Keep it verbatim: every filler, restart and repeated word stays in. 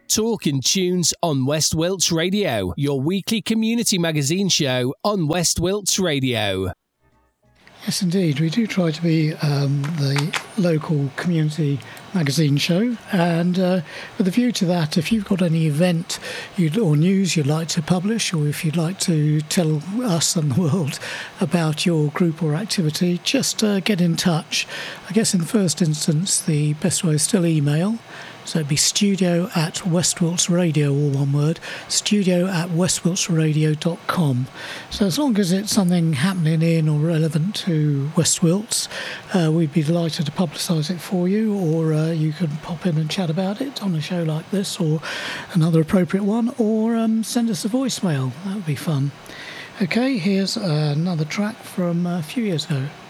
Talk and tunes on West Wilts Radio, your weekly community magazine show on West Wilts Radio. Yes, indeed. We do try to be um, the local community magazine show, and uh, with a view to that, if you've got any event you'd, or news you'd like to publish, or if you'd like to tell us and the world about your group or activity, just uh, get in touch. I guess in the first instance, the best way is still email. So it'd be studio at West Wilts Radio, all one word, studio at west wilts radio dot com. So as long as it's something happening in or relevant to West Wilts, uh, we'd be delighted to publicise it for you, or uh, you can pop in and chat about it on a show like this or another appropriate one, or um, send us a voicemail. That would be fun. Okay, here's another track from a few years ago.